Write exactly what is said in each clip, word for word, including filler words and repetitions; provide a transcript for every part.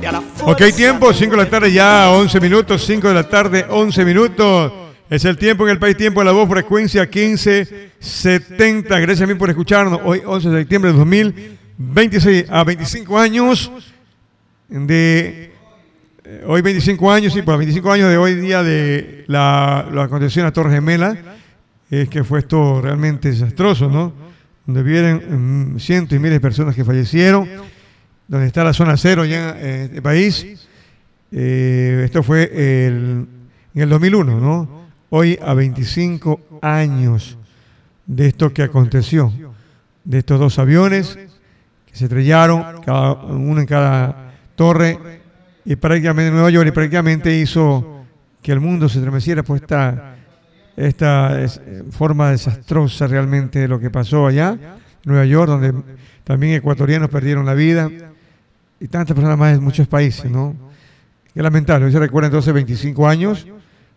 Ok, tiempo, cinco de la tarde ya, once minutos, cinco de la tarde, once minutos. Es el tiempo en el país, tiempo de la voz, frecuencia quince setenta. Gracias a mí por escucharnos. Hoy, once de septiembre de dos mil veintiséis, a veinticinco años de... Eh, hoy veinticinco años, sí, pues veinticinco años de hoy día de la, la acontección a Torres Gemelas. Es que fue esto realmente desastroso, ¿no? Donde vieron um, cientos y miles de personas que fallecieron, donde está la zona cero ya en este país. Eh, esto fue el, en el dos mil uno, ¿no? Hoy a veinticinco años de esto que aconteció, de estos dos aviones que se estrellaron, cada, uno en cada torre, y prácticamente en Nueva York, y prácticamente hizo que el mundo se estremeciera por esta... esta es, forma desastrosa realmente de lo que pasó allá en Nueva York, donde también ecuatorianos perdieron la vida y tantas personas más en muchos países, ¿no? Qué lamentable. Hoy se recuerda entonces veinticinco años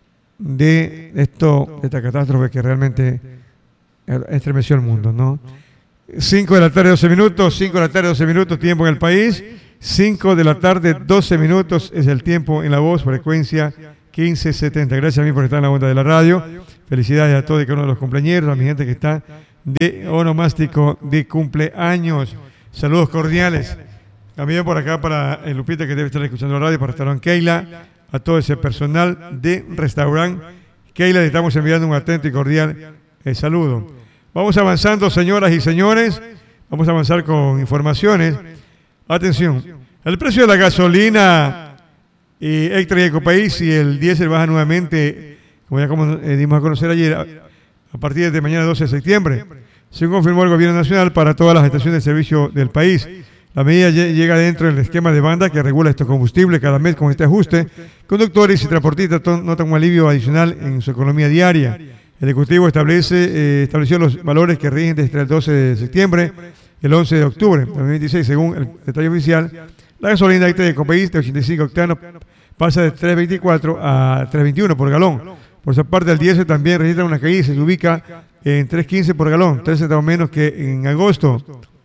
de esto, de esta catástrofe que realmente estremeció el mundo, ¿no? cinco de la tarde, doce minutos, cinco de la tarde, doce minutos, tiempo en el país, cinco de la tarde, doce minutos es el tiempo en la voz, frecuencia quince setenta. Gracias a mí por estar en la onda de la radio. Felicidades a todos y cada uno de los cumpleaños, a mi gente que está de onomástico de cumpleaños. Saludos cordiales. También por acá para el Lupita que debe estar escuchando la radio, para restaurante Keila, a todo ese personal de restaurante Keila, le estamos enviando un atento y cordial eh, saludo. Vamos avanzando, señoras y señores. Vamos a avanzar con informaciones. Atención, el precio de la gasolina y Extra y Ecopaís y el diésel baja nuevamente, como ya como, eh, dimos a conocer ayer, a, a partir de mañana doce de septiembre. Según confirmó el Gobierno Nacional para todas las estaciones de servicio del país. La medida llega dentro del esquema de banda que regula estos combustibles cada mes con este ajuste. Conductores y transportistas notan un alivio adicional en su economía diaria. El Ejecutivo establece, eh, estableció los valores que rigen desde el doce de septiembre y el once de octubre de dos mil veintiséis, según el detalle oficial. La gasolina Extra y Ecopaís de ochenta y cinco octanos pasa de tres veinticuatro a tres veintiuno por galón. Por su parte, el diésel también registra una caída y se ubica en tres quince por galón, tres centavos menos que en agosto.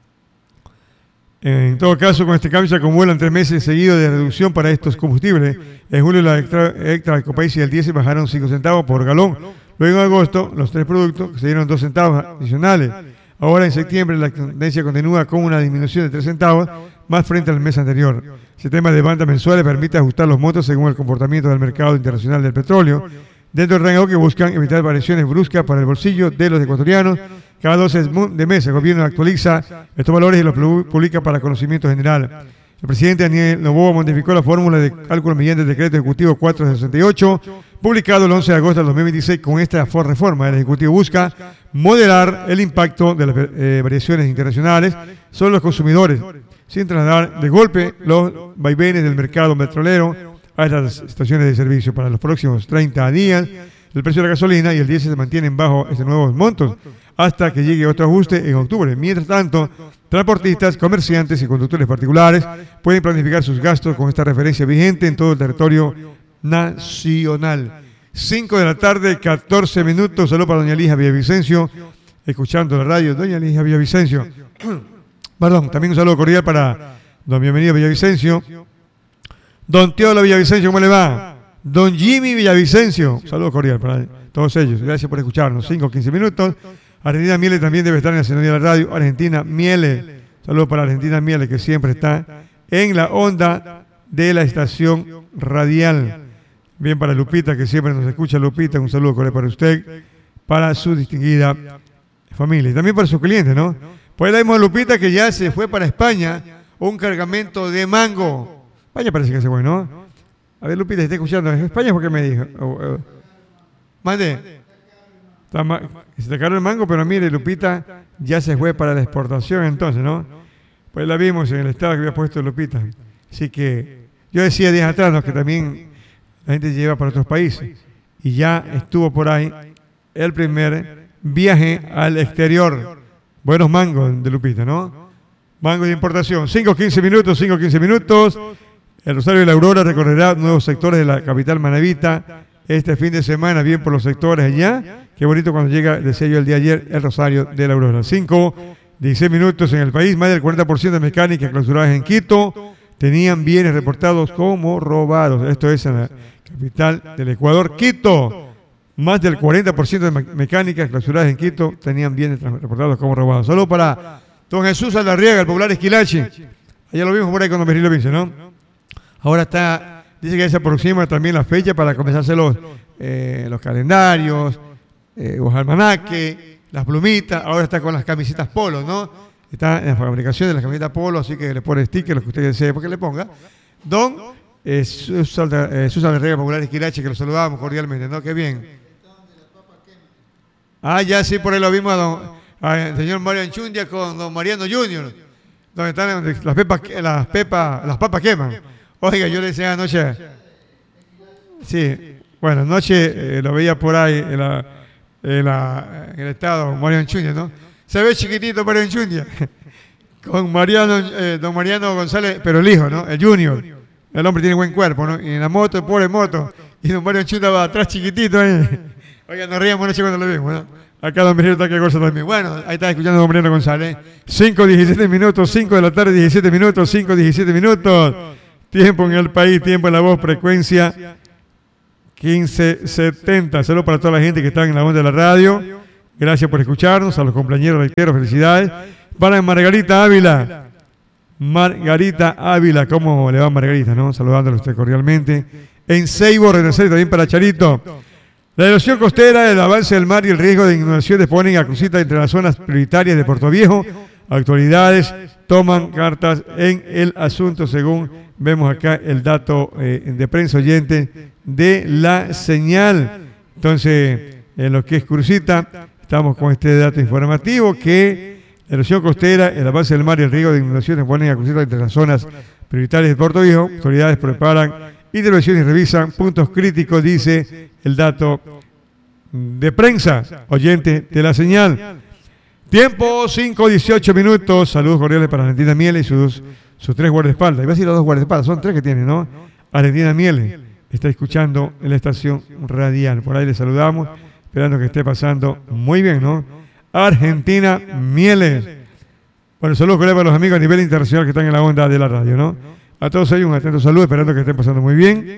En todo caso, con este cambio se acumulan tres meses seguidos de reducción para estos combustibles. En julio, la Extra, extra Ecopaís y el diésel bajaron cinco centavos por galón. Luego, en agosto, los tres productos se dieron dos centavos adicionales. Ahora, en septiembre, la tendencia continúa con una disminución de tres centavos más frente al mes anterior. El sistema de bandas mensuales permite ajustar los montos según el comportamiento del mercado internacional del petróleo, dentro del rango que buscan evitar variaciones bruscas para el bolsillo de los ecuatorianos. Cada doce de meses el gobierno actualiza estos valores y los publica para conocimiento general. El presidente Daniel Noboa modificó la fórmula de cálculo mediante el decreto ejecutivo cuatrocientos sesenta y ocho, publicado el once de agosto del dos mil veintiséis. Con esta reforma, el Ejecutivo busca moderar el impacto de las eh, variaciones internacionales sobre los consumidores, sin trasladar de golpe los vaivenes del mercado petrolero a estas estaciones de servicio. Para los próximos treinta días, el precio de la gasolina y el diésel se mantienen bajo estos nuevos montos hasta que llegue otro ajuste en octubre. Mientras tanto, transportistas, comerciantes y conductores particulares pueden planificar sus gastos con esta referencia vigente en todo el territorio nacional. cinco de la tarde, catorce minutos. Saludos para doña Elija Villavicencio, escuchando la radio. Doña Elija Villavicencio. Perdón, también un saludo cordial para don Bienvenido Villavicencio. Don Teola Villavicencio, ¿cómo le va? Don Jimmy Villavicencio, un saludo cordial para todos ellos. Gracias por escucharnos. cinco, quince minutos. Argentina Miele también debe estar en la sintonía de la radio. Argentina Miele, saludos para Argentina Miele, que siempre está en la onda de la estación radial. Bien para Lupita, que siempre nos escucha. Lupita, un saludo cordial para usted, para su distinguida familia y también para sus clientes, ¿no? Pues la vimos a Lupita que ya se fue para España, un cargamento de mango. España parece que se fue, ¿no? A ver, Lupita, si está escuchando, ¿en España por qué me dijo? Oh, oh. Mande. Se te cayó el mango, pero mire, Lupita ya se fue para la exportación entonces, ¿no? Pues la vimos en el estado que había puesto Lupita. Así que yo decía días atrás, ¿no?, que también la gente se lleva para otros países. Y ya estuvo por ahí el primer viaje al exterior. Buenos mangos de Lupita, ¿no? Mango de importación. cinco, quince minutos, cinco, quince minutos. El Rosario de la Aurora recorrerá nuevos sectores de la capital manabita este fin de semana, bien por los sectores allá. Qué bonito cuando llega, decía yo el día de ayer, el Rosario de la Aurora. cinco, dieciséis minutos en el país, más del cuarenta por ciento de mecánicas clausuradas en Quito. tenían bienes reportados como robados. Esto es en la capital del Ecuador, Quito. Más del cuarenta por ciento de mecánicas clausuradas en Quito tenían bienes reportados como robados. Saludos para don Jesús Alarriaga, el popular Esquilachi. Allá lo vimos por ahí cuando Merilo Vince, ¿no? Ahora está, dice que ya se aproxima también la fecha para comenzarse los, eh, los calendarios, eh, los almanaques, las plumitas. Ahora está con las camisetas polo, ¿no? Está en la fabricación de las camisetas polo, así que le pone sticker, lo que usted desee, porque le ponga. Don eh, Susan eh, Alarriaga, popular Esquilachi, que lo saludamos cordialmente, ¿no? Qué bien. Ah, ya sí, por ahí lo vimos a don, al señor Mario Anchundia con don Mariano junior, donde están las pepas, las pepas, las papas queman. Oiga, yo le decía anoche, sí, bueno, anoche eh, lo veía por ahí en, la, en, la, en el estado, Mario Anchundia, ¿no? Se ve chiquitito Mario Anchundia, con Mariano, eh, don Mariano González, pero el hijo, ¿no? El junior, el hombre tiene buen cuerpo, ¿no? Y en la moto, pobre moto, y don Mario Anchundia va atrás chiquitito, ¿eh? Oiga, nos reíamos anoche cuando lo vimos, ¿no? Acá don Miguel está que cosa también. Bueno, ahí está escuchando a don Mariano González. cinco diecisiete minutos, cinco de la tarde, diecisiete minutos, cinco diecisiete minutos. Tiempo en el país, tiempo en la voz, frecuencia quince setenta. Saludos para toda la gente que está en la onda de la radio. Gracias por escucharnos. A los compañeros, reitero, felicidades. Para Margarita Ávila. Margarita Ávila, ¿cómo le va Margarita, no? Saludándole a usted cordialmente. En Seibo, Renacer, también para Charito. La erosión costera, el avance del mar y el riesgo de inundaciones ponen a Crucita entre las zonas prioritarias de Puerto Viejo. Autoridades toman cartas en el asunto, según vemos acá el dato eh, de prensa oyente de la señal. Entonces, en lo que es Crucita, estamos con este dato informativo que la erosión costera, el avance del mar y el riesgo de inundaciones ponen a Crucita entre las zonas prioritarias de Puerto Viejo. Autoridades preparan intervenciones y revisan puntos críticos, dice el dato de prensa oyente de la señal. Tiempo cinco dieciocho minutos. Saludos cordiales para Argentina Miele y sus, sus tres guardaespaldas. Iba a decir los dos guardaespaldas, son tres que tiene, ¿no? Argentina Miele está escuchando en la estación radial. Por ahí le saludamos, esperando que esté pasando muy bien, ¿no? Argentina Miele. Bueno, saludos cordiales para los amigos a nivel internacional que están en la onda de la radio, ¿no? A todos ellos un atento saludo, esperando que estén pasando muy bien.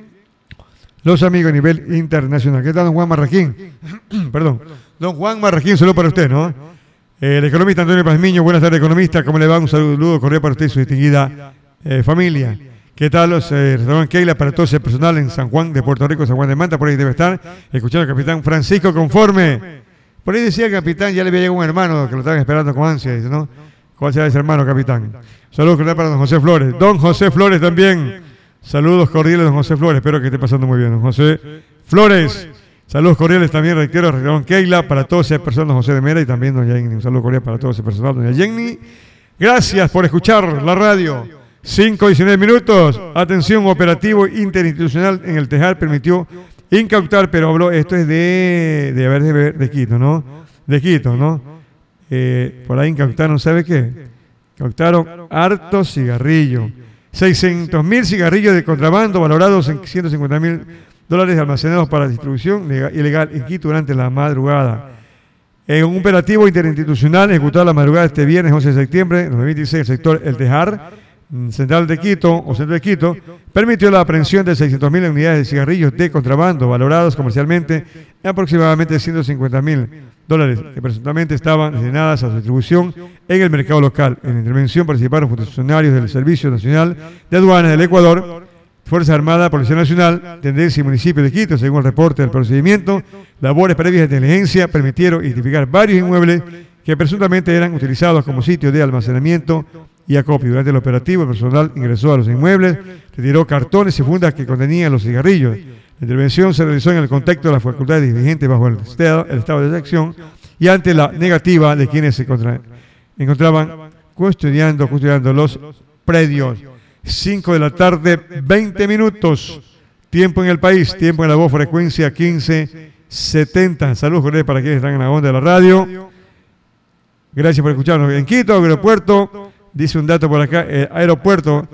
Los amigos a nivel internacional. ¿Qué tal, don Juan Marraquín? Perdón. Don Juan Marraquín, saludo para usted, ¿no? El economista Antonio Pazmiño, buenas tardes, economista. ¿Cómo le va? Un saludo cordial para usted y su distinguida eh, familia. ¿Qué tal los eh, restaurantes Keila para todo ese personal en San Juan de Puerto Rico, San Juan de Manta? Por ahí debe estar escuchando al capitán Francisco Conforme. Por ahí decía el capitán, ya le había llegado un hermano que lo estaban esperando con ansia, dice, ¿no? ¿Cuál será ese hermano, capitán? Saludos cordiales para don José Flores. Don José Flores también. Saludos cordiales, don José Flores. Espero que esté pasando muy bien, don José Flores. Saludos cordiales también, reitero, restaurante Keila para todo ese personal, don José de Mera y también don Jenny. Un saludo cordial para todo ese personal, doña Jenny. Gracias por escuchar la radio. cinco diecinueve minutos. Atención, operativo interinstitucional en el Tejar permitió incautar, pero habló, esto es de, de, haber de, de Quito, ¿no? De Quito, ¿no? Eh, por ahí incautaron, ¿sabe qué? Incautaron hartos cigarrillos. seiscientos mil cigarrillos de contrabando valorados en ciento cincuenta mil dólares almacenados para distribución ilegal en Quito durante la madrugada. En un operativo interinstitucional ejecutado la madrugada de este viernes once de septiembre de dos mil veintiséis, el sector El Tejar, central de Quito o centro de Quito, permitió la aprehensión de seiscientos mil unidades de cigarrillos de contrabando valorados comercialmente en aproximadamente ciento cincuenta mil dólares, que presuntamente estaban destinadas a su distribución en el mercado local. En la intervención participaron funcionarios del Servicio Nacional de Aduanas del Ecuador, Fuerza Armada, Policía Nacional, Tendencia y Municipio de Quito. Según el reporte del procedimiento, labores previas de inteligencia permitieron identificar varios inmuebles que presuntamente eran utilizados como sitios de almacenamiento y acopio. Durante el operativo, el personal ingresó a los inmuebles, retiró cartones y fundas que contenían los cigarrillos. La intervención se realizó en el contexto de las facultades vigentes bajo el estado, el estado de acción y ante la negativa de quienes se contra, encontraban custodiando, custodiando los predios. cinco de la tarde, veinte minutos. Tiempo en el país, tiempo en la voz, frecuencia quince setenta. Saludos cordiales para quienes están en la onda de la radio. Gracias por escucharnos. En Quito, aeropuerto, dice un dato por acá, el aeropuerto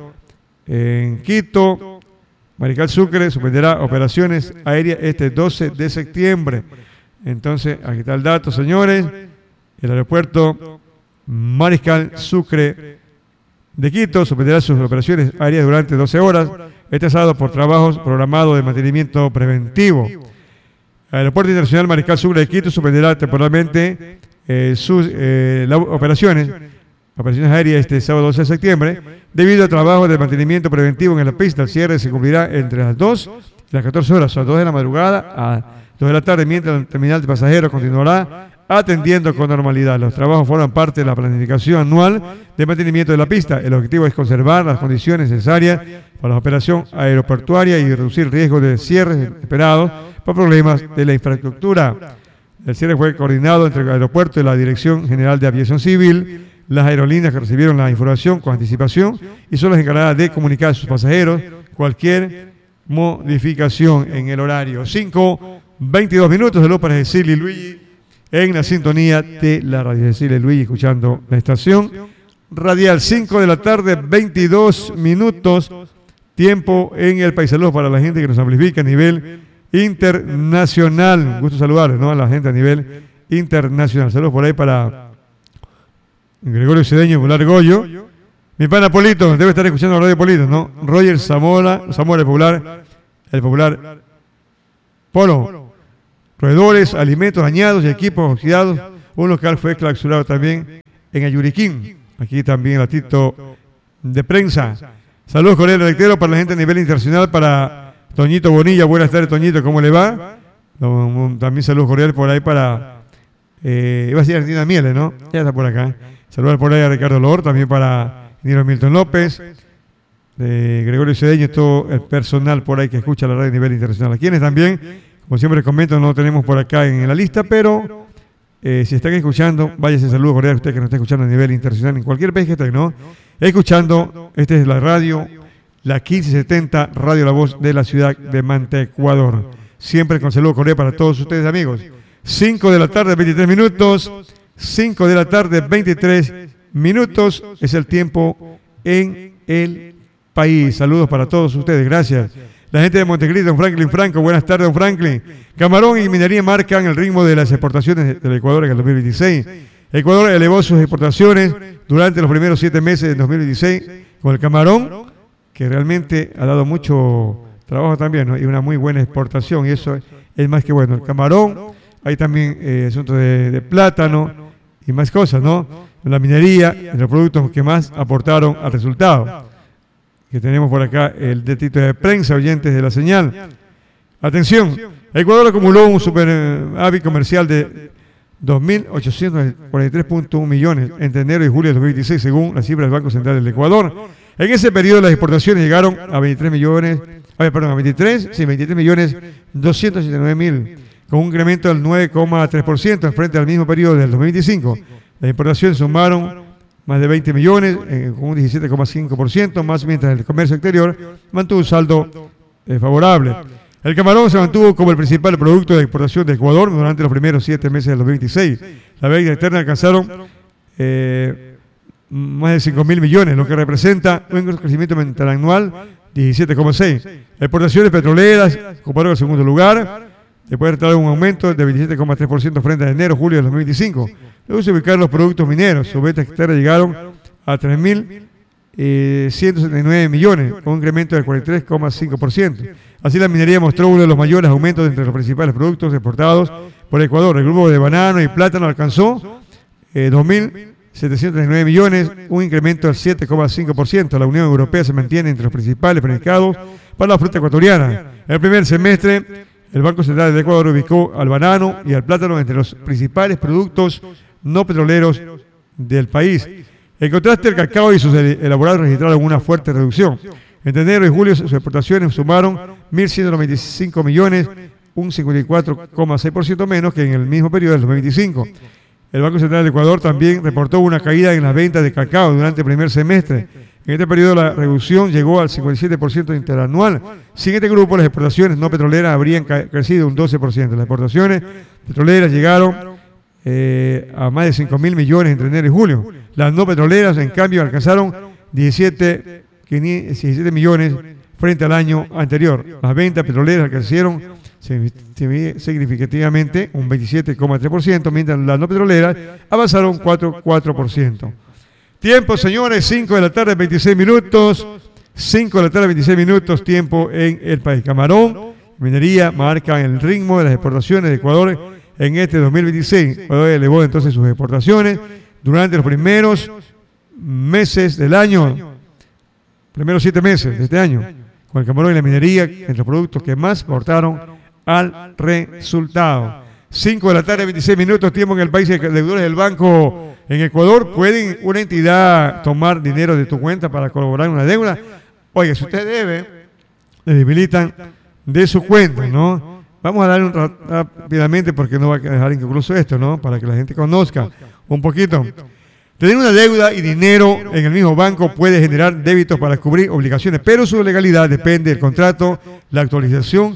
en Quito, Mariscal Sucre suspenderá operaciones aéreas este doce de septiembre. Entonces, aquí está el dato, señores. El aeropuerto Mariscal Sucre de Quito suspenderá sus operaciones aéreas durante doce horas, este sábado por trabajos programados de mantenimiento preventivo. El Aeropuerto Internacional Mariscal Sucre de Quito suspenderá temporalmente eh, sus eh, la, operaciones, operaciones aéreas este sábado doce de septiembre, debido a trabajos de mantenimiento preventivo en la pista. El cierre se cumplirá entre las dos y las catorce horas, a las dos de la madrugada a dos de la tarde, mientras el terminal de pasajeros continuará atendiendo con normalidad. Los trabajos forman parte de la planificación anual de mantenimiento de la pista. El objetivo es conservar las condiciones necesarias para la operación aeroportuaria y reducir riesgos de cierres esperados por problemas de la infraestructura. El cierre fue coordinado entre el aeropuerto y la Dirección General de Aviación Civil. Las aerolíneas que recibieron la información con anticipación y son las encargadas de comunicar a sus pasajeros cualquier modificación en el horario. cinco, veintidós minutos. Saludos para Cecilia y Luigi en la sintonía de la radio. Cecilia y Luigi escuchando la estación radial. cinco de la tarde, veintidós minutos. Tiempo en el país. Saludos para la gente que nos amplifica a nivel internacional. Un gusto saludarles, ¿no? A la gente a nivel internacional. Saludos por ahí para Gregorio Cedeño, Popular Goyo. Mi pana Polito, debe estar escuchando la radio Polito, ¿no? Roger Zamora, Zamora, el popular, el popular Polo. Roedores, alimentos dañados y equipos oxidados. Un local fue clausurado también en Ayuriquín. Aquí también el ratito de prensa. Saludos cordiales, reitero, para la gente a nivel internacional, para Toñito Bonilla. Buenas tardes, Toñito, ¿cómo le va? También saludos cordiales por ahí para, eh, iba a decir Argentina Mieles, ¿no? Ya está por acá. Saludos por ahí a Ricardo Lor, también para Niro Milton López, de Gregorio Cedeño, todo el personal por ahí que escucha la radio a nivel internacional. A quienes también, como siempre comento, no lo tenemos por acá en la lista, pero eh, si están escuchando, váyase saludos cordiales a usted que nos está escuchando a nivel internacional, en cualquier país que esté, ¿no? Escuchando, esta es la radio, la quince setenta, Radio La Voz de la ciudad de Manta, Ecuador. Siempre con saludos cordiales para todos ustedes, amigos. cinco de la tarde, veintitrés minutos. cinco de la tarde, veintitrés minutos. Es el tiempo en el país. Saludos para todos ustedes. Gracias. La gente de Montecristo, don Franklin Franco. Buenas tardes, don Franklin. Camarón y minería marcan el ritmo de las exportaciones del Ecuador en el dos mil veintiséis. Ecuador elevó sus exportaciones durante los primeros siete meses del dos mil veintiséis con el camarón, que realmente ha dado mucho trabajo también, ¿no? Y una muy buena exportación, y eso es más que bueno. El camarón, hay también eh, asuntos de, de plátano y más cosas, ¿no? La minería, de los productos que más aportaron al resultado. Que tenemos por acá el detito de prensa, oyentes de la señal. Atención, Ecuador acumuló un superávit comercial de dos mil ochocientos cuarenta y tres punto uno millones entre enero y julio de dos mil veintiséis, según las cifras del Banco Central del Ecuador. En ese periodo las exportaciones llegaron a veintitrés millones, a ver, perdón, a veintitrés, sí, veintitrés millones doscientos ochenta y nueve mil, con un incremento del nueve coma tres por ciento frente al mismo periodo del dos mil veinticinco. Las importaciones sumaron más de veinte millones, eh, con un diecisiete coma cinco por ciento más, mientras el comercio exterior mantuvo un saldo eh, favorable. El camarón se mantuvo como el principal producto de exportación de Ecuador durante los primeros siete meses del dos mil veintiséis. Las ventas externas alcanzaron eh, más de cinco mil millones, lo que representa un crecimiento mental anual diecisiete coma seis. Exportaciones petroleras ocuparon el segundo lugar, después de traer un aumento de veintisiete coma tres por ciento frente a enero julio de dos mil veinticinco. Luego se ubicaron los productos mineros. Sus ventas externas llegaron a tres mil ciento setenta y nueve millones, con un incremento del cuarenta y tres coma cinco por ciento. Así la minería mostró uno de los mayores aumentos entre los principales productos exportados por Ecuador. El grupo de banano y plátano alcanzó eh, dos mil setecientos treinta y nueve millones, un incremento del siete coma cinco por ciento. La Unión Europea se mantiene entre los principales mercados para la fruta ecuatoriana. En el primer semestre, el Banco Central de Ecuador ubicó al banano y al plátano entre los principales productos no petroleros del país. En contraste, el cacao y sus elaborados registraron una fuerte reducción. Entre enero y julio sus exportaciones sumaron mil ciento noventa y cinco millones, un cincuenta y cuatro coma seis por ciento menos que en el mismo periodo del dos mil veinticinco. El Banco Central de Ecuador también reportó una caída en las ventas de cacao durante el primer semestre. En este periodo la reducción llegó al cincuenta y siete por ciento interanual. Sin este grupo, las exportaciones no petroleras habrían crecido un doce por ciento. Las exportaciones petroleras llegaron eh, a más de cinco mil millones entre enero y julio. Las no petroleras, en cambio, alcanzaron diecisiete millones frente al año anterior. Las ventas petroleras crecieron significativamente un veintisiete coma tres por ciento, mientras las no petroleras avanzaron cuatro coma cuatro por ciento. Tiempo, señores, cinco de la tarde, veintiséis minutos. cinco de la tarde, veintiséis minutos, tiempo en el país. Camarón, minería marcan el ritmo de las exportaciones de Ecuador en este dos mil veintiséis. Ecuador elevó entonces sus exportaciones durante los primeros meses del año, primeros siete meses de este año, con el camarón y la minería entre los productos que más aportaron al resultado. cinco de la tarde, veintiséis minutos, tiempo en el país. De deudores del banco en Ecuador, ¿pueden una entidad tomar dinero de tu cuenta para colaborar en una deuda? Oiga, si usted debe, le debilitan de su cuenta, ¿no? Vamos a dar un rápidamente porque no va a dejar inconcluso esto, ¿no? Para que la gente conozca un poquito. Tener una deuda y dinero en el mismo banco puede generar débitos para cubrir obligaciones, pero su legalidad depende del contrato, la actualización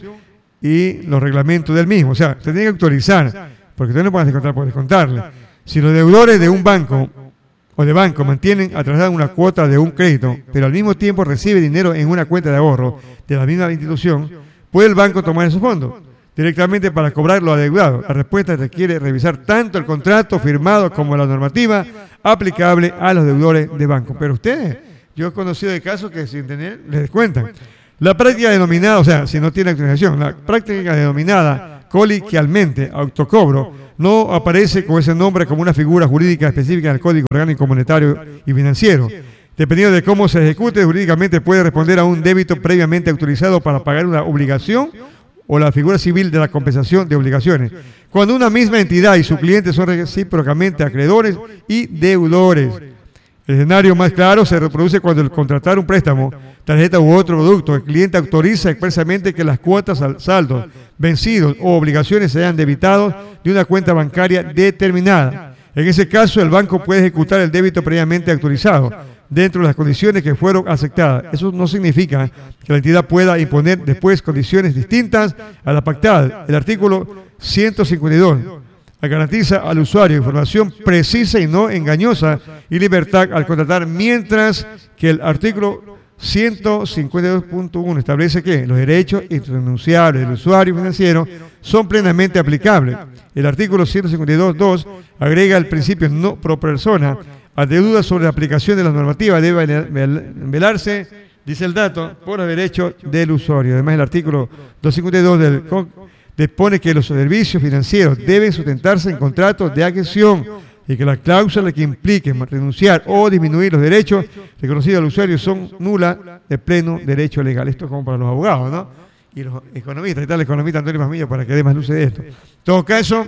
y los reglamentos del mismo. O sea, usted tiene que actualizar, porque usted no puede descontar por descontarle. Si los deudores de un banco o de banco mantienen atrasada una cuota de un crédito, pero al mismo tiempo recibe dinero en una cuenta de ahorro de la misma institución, puede el banco tomar esos fondos directamente para cobrar lo adeudado. La respuesta requiere revisar tanto el contrato firmado como la normativa aplicable a los deudores de banco. Pero ustedes, yo he conocido de casos que sin tener, les descuentan. La práctica denominada, o sea, si no tiene actualización, la práctica denominada coloquialmente autocobro, no aparece con ese nombre como una figura jurídica específica en el Código Orgánico Monetario y Financiero. Dependiendo de cómo se ejecute, jurídicamente puede responder a un débito previamente autorizado para pagar una obligación o la figura civil de la compensación de obligaciones, cuando una misma entidad y su cliente son recíprocamente acreedores y deudores. El escenario más claro se reproduce cuando al contratar un préstamo, tarjeta u otro producto, el cliente autoriza expresamente que las cuotas, saldos, vencidos o obligaciones sean debitados de una cuenta bancaria determinada. En ese caso, el banco puede ejecutar el débito previamente autorizado dentro de las condiciones que fueron aceptadas. Eso no significa que la entidad pueda imponer después condiciones distintas a las pactadas. El artículo ciento cincuenta y dos garantiza al usuario información precisa y no engañosa y libertad al contratar, mientras que el artículo ciento cincuenta y dos punto uno establece que los derechos irrenunciables del usuario financiero son plenamente aplicables. El artículo ciento cincuenta y dos punto dos agrega el principio no pro persona. Ante dudas sobre la aplicación de las normativas debe velarse, dice el dato, por los derechos del usuario. Además, el artículo doscientos cincuenta y dos del C O C dispone que los servicios financieros deben sustentarse en contratos de adhesión y que las cláusulas que impliquen renunciar o disminuir los derechos reconocidos al usuario son nulas de pleno derecho legal. Esto es como para los abogados, ¿no? Y los economistas. Ahí está el economista Antonio Masmillo para que dé más luces de esto. En todo caso,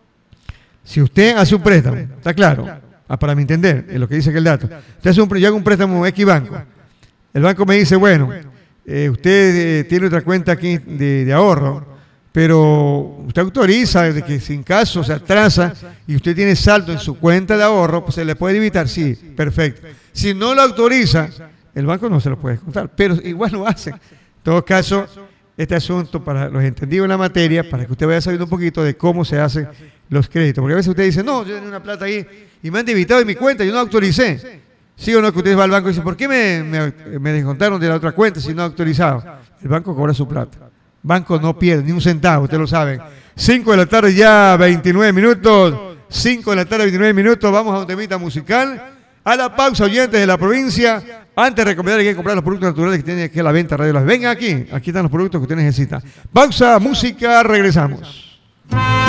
si usted hace un préstamo, está claro, ah, para mi entender, es lo que dice que el dato. Usted hace un, yo hago un préstamo X banco. El banco me dice, bueno, eh, usted eh, tiene otra cuenta aquí de, de ahorro, pero usted autoriza de que sin caso se atrasa y usted tiene saldo en su cuenta de ahorro, pues se le puede evitar, sí, perfecto. Si no lo autoriza, el banco no se lo puede descontar, pero igual lo hace. En todo caso, este asunto para los entendidos en la materia, para que usted vaya sabiendo un poquito de cómo se hacen los créditos, porque a veces usted dice, no, yo tengo una plata ahí y me han debitado en mi cuenta, yo no autoricé. Sí o no, que usted va al banco y dice, ¿por qué me, me, me descontaron de la otra cuenta si no he autorizado? El banco cobra su plata. Banco no pierde ni un centavo, ustedes lo saben. cinco de la tarde ya, veintinueve minutos. cinco de la tarde, veintinueve minutos. Vamos a un temita musical. A la pausa, oyentes de la provincia. Antes de recomendar que hay que comprar los productos naturales que tienen aquí a la venta, Radio Las. Venga aquí, aquí están los productos que usted necesita. Pausa, música, regresamos.